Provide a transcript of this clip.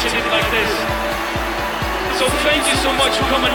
appreciate it like this. So thank you so much for coming